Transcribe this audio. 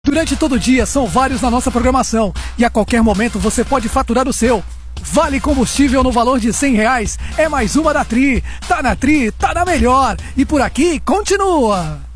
Durante todo o dia são vários na nossa programação e a qualquer momento você pode faturar o seu. Vale combustível no valor de R$100 é mais uma da Tri. Tá na Tri, tá na melhor. E por aqui continua.